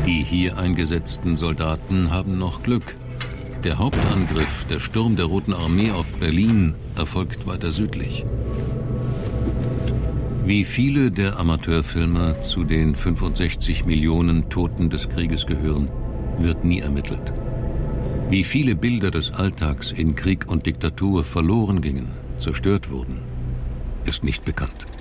Die hier eingesetzten Soldaten haben noch Glück. Der Hauptangriff, der Sturm der Roten Armee auf Berlin, erfolgt weiter südlich. Wie viele der Amateurfilmer zu den 65 Millionen Toten des Krieges gehören, wird nie ermittelt. Wie viele Bilder des Alltags in Krieg und Diktatur verloren gingen, zerstört wurden, ist nicht bekannt.